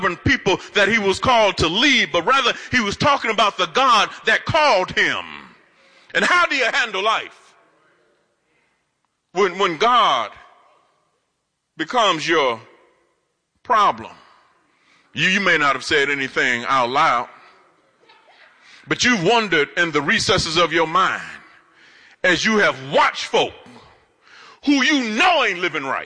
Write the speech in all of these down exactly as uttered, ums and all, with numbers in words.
people that he was called to lead, but rather he was talking about the God that called him. And how do you handle life? When, when God becomes your problem. You, you may not have said anything out loud, but you've wondered in the recesses of your mind as you have watched folk who you know ain't living right.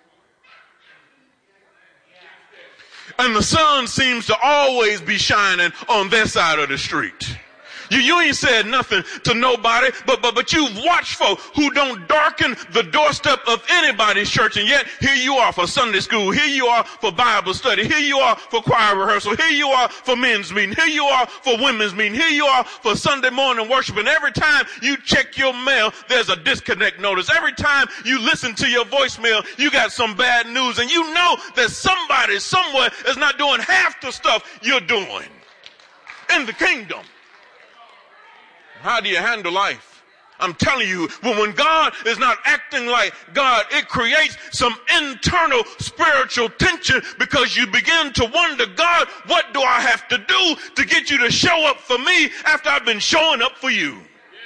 And the sun seems to always be shining on their side of the street. You, you ain't said nothing to nobody, but, but, but you've watched folk who don't darken the doorstep of anybody's church, and yet here you are for Sunday school, here you are for Bible study, here you are for choir rehearsal, here you are for men's meeting, here you are for women's meeting, here you are for Sunday morning worship, and every time you check your mail, there's a disconnect notice. Every time you listen to your voicemail, you got some bad news, and you know that somebody somewhere is not doing half the stuff you're doing in the kingdom. How do you handle life? I'm telling you, when, when God is not acting like God, it creates some internal spiritual tension because you begin to wonder, God, what do I have to do to get you to show up for me after I've been showing up for you?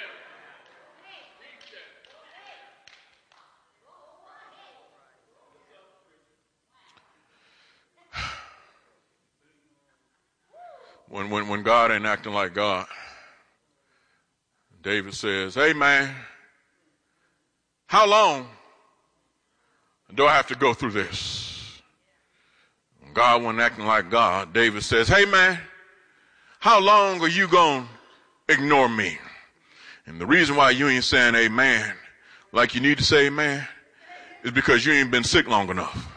When, when, when God ain't acting like God, David says, hey man, how long do I have to go through this? When God wasn't acting like God, David says, hey man, how long are you going to ignore me? And the reason why you ain't saying amen like you need to say amen is because you ain't been sick long enough.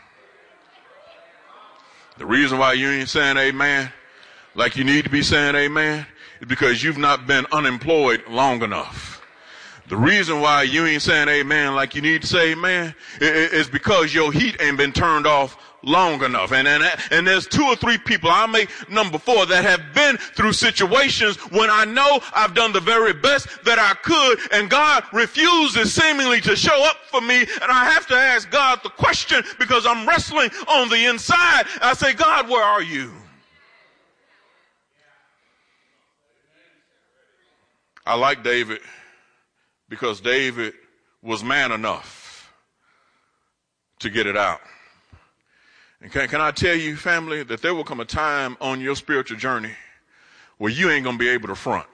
The reason why you ain't saying amen like you need to be saying amen is because you've not been unemployed long enough. The reason why you ain't saying amen like you need to say amen is because your heat ain't been turned off long enough. And, and, and there's two or three people, I'll make number four, that have been through situations when I know I've done the very best that I could, and God refuses seemingly to show up for me, and I have to ask God the question because I'm wrestling on the inside. I say, God, where are you? I like David because David was man enough to get it out. And can, can I tell you, family, that there will come a time on your spiritual journey where you ain't going to be able to front.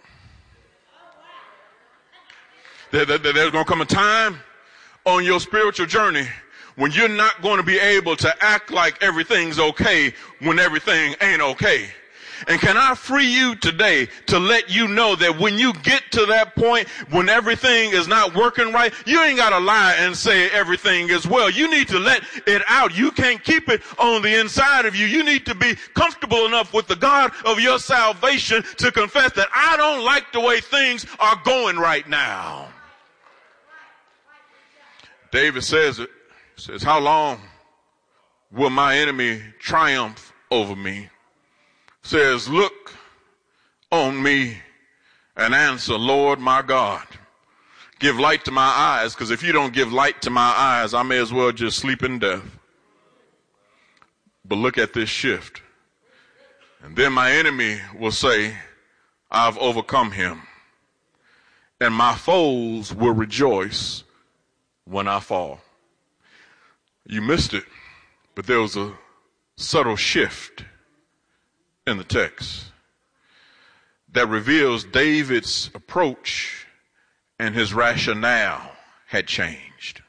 There, there, there's going to come a time on your spiritual journey when you're not going to be able to act like everything's okay when everything ain't okay. And can I free you today to let you know that when you get to that point when everything is not working right, you ain't got to lie and say everything is well. You need to let it out. You can't keep it on the inside of you. You need to be comfortable enough with the God of your salvation to confess that I don't like the way things are going right now. David says it. He says, how long will my enemy triumph over me? Says, look on me and answer, Lord my God. Give light to my eyes, because if you don't give light to my eyes, I may as well just sleep in death. But look at this shift. And then my enemy will say, I've overcome him. And my foes will rejoice when I fall. You missed it, but there was a subtle shift in the text that reveals David's approach and his rationale had changed.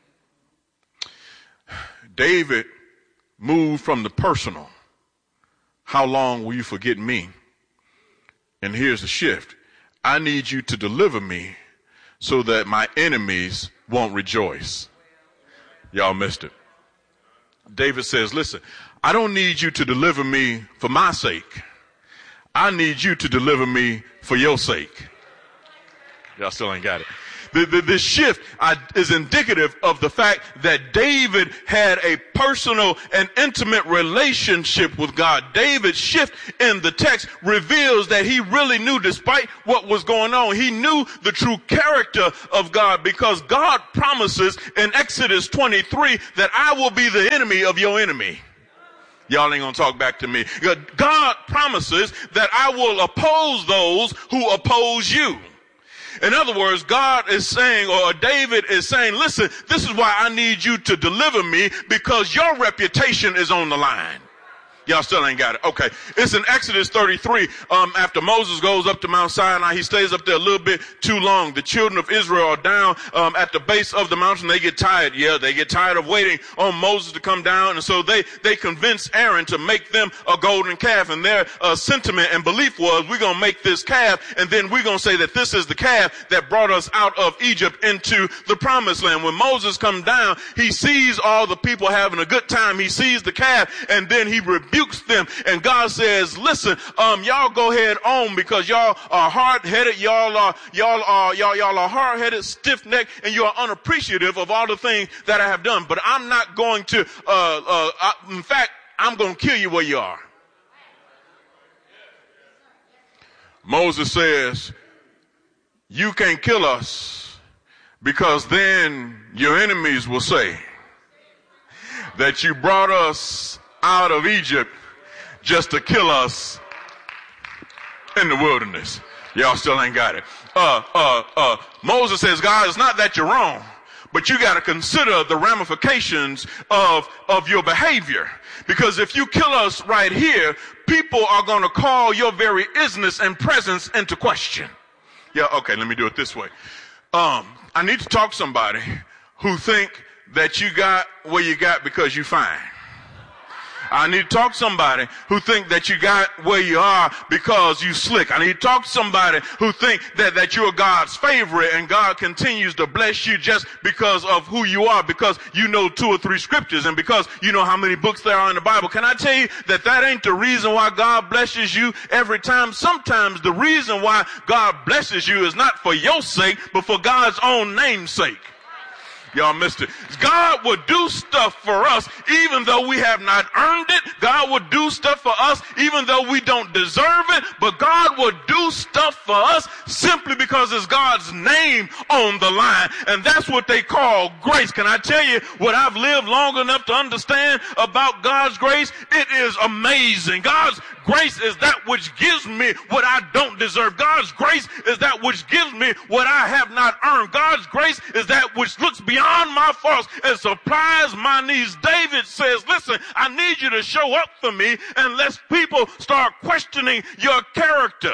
David moved from the personal, how long will you forget me? And here's the shift. I need you to deliver me so that my enemies won't rejoice. Y'all missed it. David says, listen, I don't need you to deliver me for my sake. I need you to deliver me for your sake. Y'all still ain't got it. The, the, this shift uh, is indicative of the fact that David had a personal and intimate relationship with God. David's shift in the text reveals that he really knew, despite what was going on, he knew the true character of God, because God promises in Exodus twenty-three that I will be the enemy of your enemy. Y'all ain't gonna talk back to me. God promises that I will oppose those who oppose you. In other words, God is saying, or David is saying, listen, this is why I need you to deliver me, because your reputation is on the line. Y'all still ain't got it. Okay. It's in Exodus thirty-three. Um, after Moses goes up to Mount Sinai, he stays up there a little bit too long. The children of Israel are down, um, at the base of the mountain. They get tired. Yeah, they get tired of waiting on Moses to come down. And so they, they convince Aaron to make them a golden calf. And their, uh, sentiment and belief was, we're going to make this calf, and then we're going to say that this is the calf that brought us out of Egypt into the promised land. When Moses comes down, he sees all the people having a good time. He sees the calf, and then he rebukes them, and God says, listen, um, y'all go ahead on, because y'all are hard-headed, y'all are, y'all are, y'all, y'all are hard-headed, stiff-necked, and you are unappreciative of all the things that I have done. But I'm not going to, uh, uh, I, in fact, I'm going to kill you where you are. Moses says, you can't kill us, because then your enemies will say that you brought us out of Egypt just to kill us in the wilderness. Y'all still ain't got it. Uh, uh, uh, Moses says, God, it's not that you're wrong, but you got to consider the ramifications of, of your behavior. Because if you kill us right here, people are going to call your very isness and presence into question. Yeah, okay, let me do it this way. Um, I need to talk to somebody who think that you got where you got because you fine. I need to talk to somebody who think that you got where you are because you slick. I need to talk to somebody who think that, that you're God's favorite and God continues to bless you just because of who you are, because you know two or three scriptures and because you know how many books there are in the Bible. Can I tell you that that ain't the reason why God blesses you every time? Sometimes the reason why God blesses you is not for your sake, but for God's own name's sake. Y'all missed it. God would do stuff for us even though we have not earned it. God would do stuff for us even though we don't deserve it. But God would do stuff for us simply because it's God's name on the line. And that's what they call grace. Can I tell you what I've lived long enough to understand about God's grace? It is amazing. God's grace is that which gives me what I don't deserve. God's grace is that which gives me what I have not earned. God's grace is that which looks beyond my faults and supplies my needs. David says, listen, I need you to show up for me unless people start questioning your character.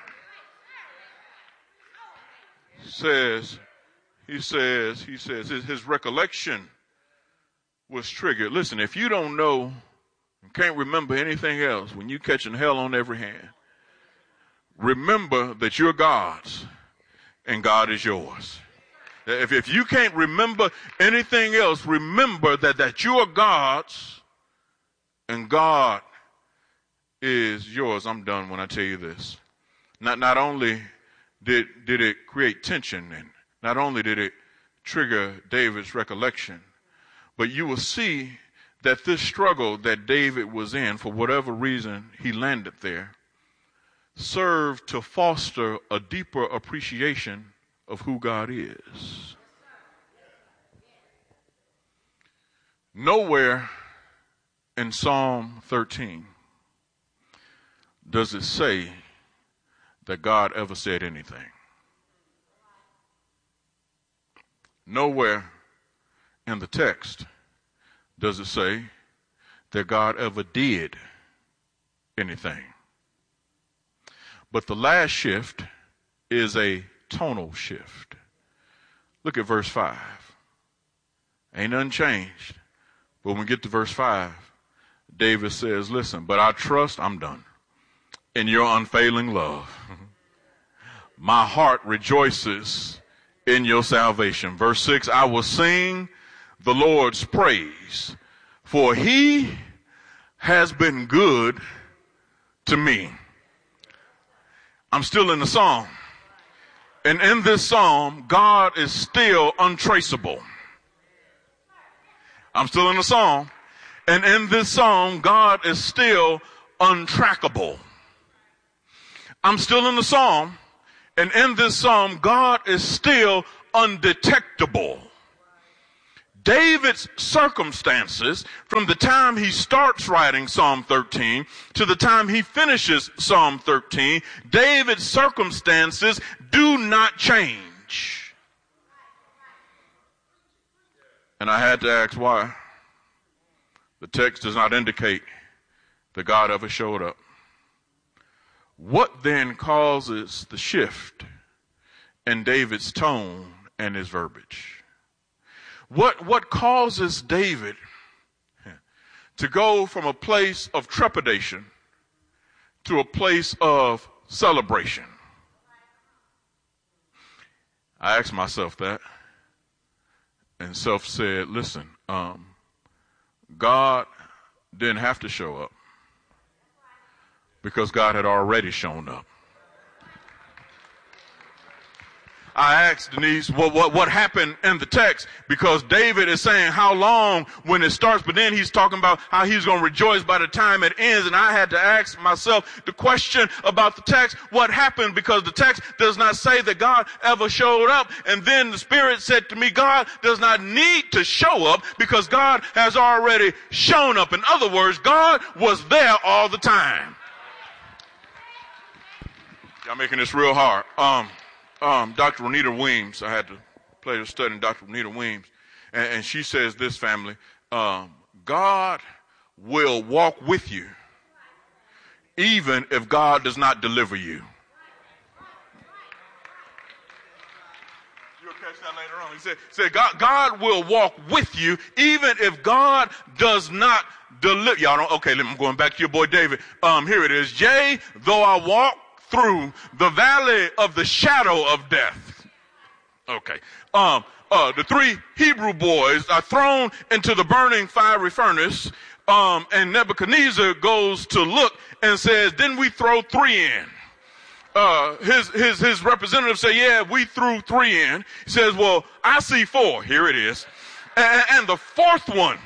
He says, he says, he says, his, his recollection was triggered. Listen, if you don't know and can't remember anything else, when you catching hell on every hand, remember that you're God's and God is yours. If, if you can't remember anything else, remember that, that you are God's and God is yours. I'm done when I tell you this. Not, not only did, did it create tension, and not only did it trigger David's recollection, but you will see that this struggle that David was in, for whatever reason he landed there, served to foster a deeper appreciation of who God is. Nowhere in Psalm thirteen does it say that God ever said anything. Nowhere in the text does it say that God ever did anything. But the last shift is a tonal shift. Look at verse five. Ain't nothing changed. But when we get to verse five, David says, listen, but I trust, I'm done, in your unfailing love. My heart rejoices in your salvation. Verse six, I will sing the Lord's praise, for he has been good to me. I'm still in the psalm. And in this psalm, God is still untraceable. I'm still in the psalm. And in this psalm, God is still untrackable. I'm still in the psalm. And in this psalm, God is still undetectable. David's circumstances, from the time he starts writing Psalm thirteen to the time he finishes Psalm thirteen, David's circumstances do not change. And I had to ask why. The text does not indicate that God ever showed up. What then causes the shift in David's tone and his verbiage? What, what causes David to go from a place of trepidation to a place of celebration? I asked myself that, and self said, listen, um, God didn't have to show up because God had already shown up. I asked Denise what, what, what happened in the text, because David is saying how long when it starts, but then he's talking about how he's going to rejoice by the time it ends. And I had to ask myself the question about the text, what happened? Because the text does not say that God ever showed up. And then the Spirit said to me, God does not need to show up because God has already shown up. In other words, God was there all the time. Y'all making this real hard. Um, Um, Doctor Renita Weems, I had to play the study in Doctor Renita Weems, and, and she says this, family, um, God will walk with you even if God does not deliver you. You'll catch that later on. He said, said God, God will walk with you even if God does not deliver. Y'all don't, okay, I'm going back to your boy David. Um, here it is. Yea, though I walk through the valley of the shadow of death. Okay. Um, uh, the three Hebrew boys are thrown into the burning fiery furnace. Um, and Nebuchadnezzar goes to look and says, didn't we throw three in? Uh, his, his, his representatives say, yeah, we threw three in. He says, well, I see four. Here it is. And, and the fourth one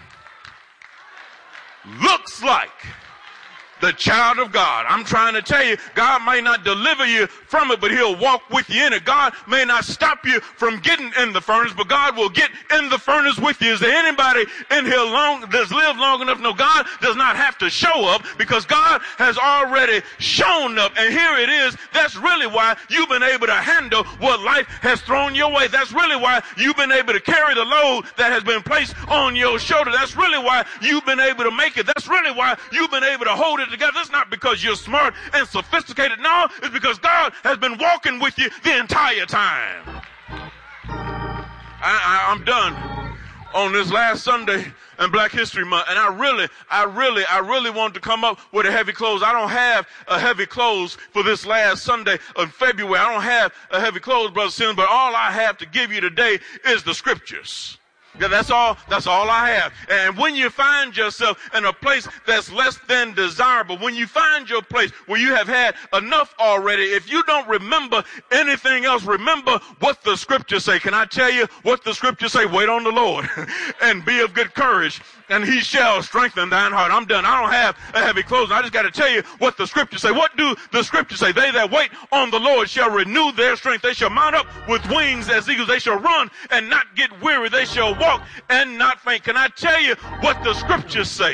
looks like the child of God. I'm trying to tell you, God may not deliver you from it, but he'll walk with you in it. God may not stop you from getting in the furnace, but God will get in the furnace with you. Is there anybody in here long that's lived long enough? No, God does not have to show up because God has already shown up. And here it is. That's really why you've been able to handle what life has thrown your way. That's really why you've been able to carry the load that has been placed on your shoulder. That's really why you've been able to make it. That's really why you've been able to hold it together. It's not because you're smart and sophisticated. No, it's because God has been walking with you the entire time. I, I, I'm done on this last Sunday in Black History Month, and I really, I really, I really want to come up with a heavy close. I don't have a heavy close for this last Sunday of February. I don't have a heavy close, Brother Sims, but all I have to give you today is the scriptures. Yeah, that's all, that's all I have. And when you find yourself in a place that's less than desirable, when you find your place where you have had enough already, if you don't remember anything else, remember what the scriptures say. Can I tell you what the scriptures say? Wait on the Lord and be of good courage, and he shall strengthen thine heart. I'm done. I don't have a heavy close. I just got to tell you what the scriptures say. What do the scriptures say? They that wait on the Lord shall renew their strength. They shall mount up with wings as eagles. They shall run and not get weary. They shall walk and not faint. Can I tell you what the scriptures say?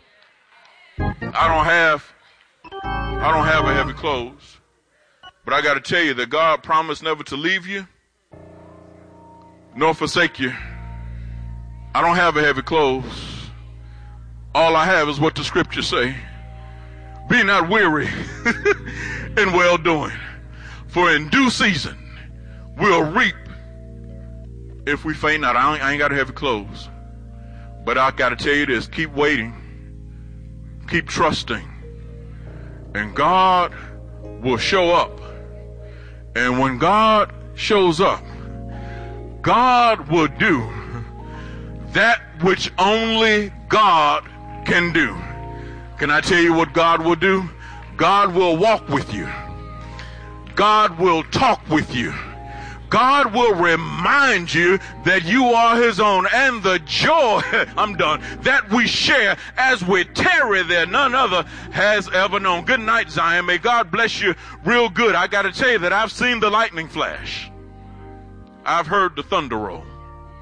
I don't have, I don't have a heavy close, but I got to tell you that God promised never to leave you nor forsake you. I don't have a heavy close. All I have is what the scriptures say. Be not weary in well doing, for in due season we'll reap if we faint not. I ain't, I ain't got a heavy close, but I got to tell you this: keep waiting, keep trusting, and God will show up. And when God shows up, God will do that which only God can do. Can I tell you what God will do? God will walk with you. God will talk with you. God will remind you that you are his own, and the joy, I'm done, that we share as we tarry there, none other has ever known. Good night, Zion. May God bless you real good. I got to tell you that I've seen the lightning flash. I've heard the thunder roll.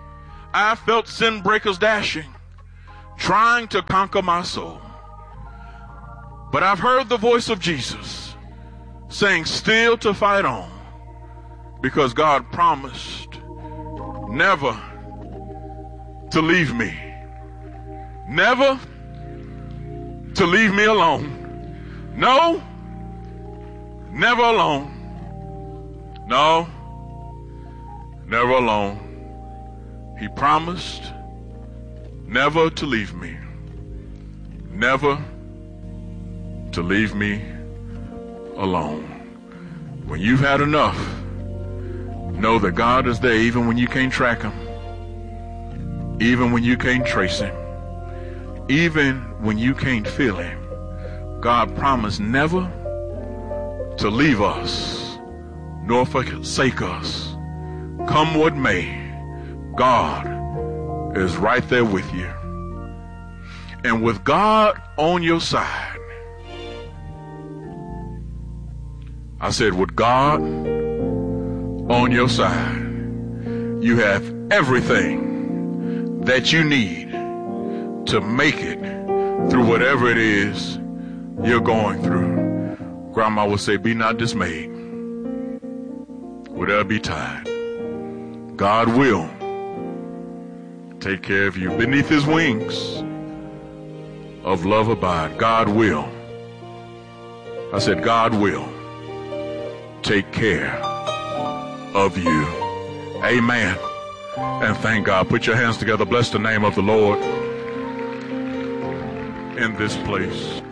I felt sin breakers dashing, trying to conquer my soul. But I've heard the voice of Jesus saying still to fight on, because God promised never to leave me, never to leave me alone. No, never alone. No, never alone. He promised never to leave me, never to leave me alone. When you've had enough, know that God is there even when you can't track him, even when you can't trace him, even when you can't feel him. God promised never to leave us nor forsake us. Come what may, God is right there with you. And with God on your side, I said, with God on your side, you have everything that you need to make it through whatever it is you're going through. Grandma would say, be not dismayed, whatever betide. God will take care of you. Beneath his wings of love abide. God will. I said, God will take care of you. Amen. And thank God. Put your hands together. Bless the name of the Lord in this place.